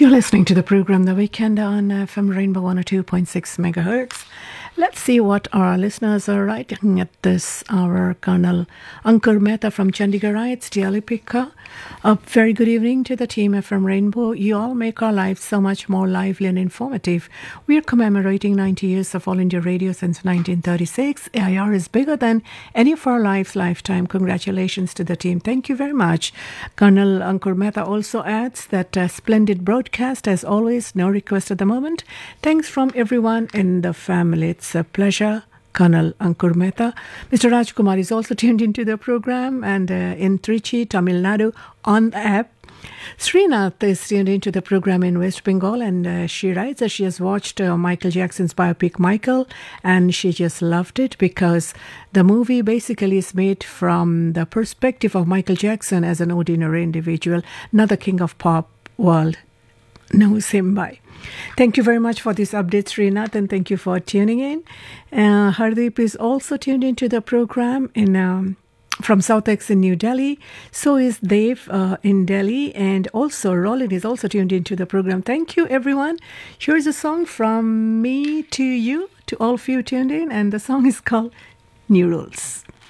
You're listening to the program The Weekend on FM Rainbow 102.6 megahertz. Let's see what our listeners are writing at this hour. Colonel Ankur Mehta from Chandigarh writes, Dear Lipika, a very good evening to the team FM Rainbow. You all make our lives so much more lively and informative. We are commemorating 90 years of All India Radio since 1936. AIR is bigger than any of our lives' lifetime. Congratulations to the team. Thank you very much. Colonel Ankur Mehta also adds that splendid broadcast as always. No request at the moment. Thanks from everyone in the family. It's a pleasure, Colonel Ankur Mehta. Mr. Rajkumar is also tuned into the program and in Trichy, Tamil Nadu on the app. Srinath is tuned into the program in West Bengal and she writes that she has watched Michael Jackson's biopic Michael and she just loved it because the movie basically is made from the perspective of Michael Jackson as an ordinary individual, not the king of pop world knows him by. Thank you very much for this update, Srinath, and thank you for tuning in. Hardeep is also tuned into the program from Southex in New Delhi. So is Dev in Delhi, and also Roland is also tuned into the program. Thank you, everyone. Here's a song from me to you, to all of you tuned in, and the song is called New Rules.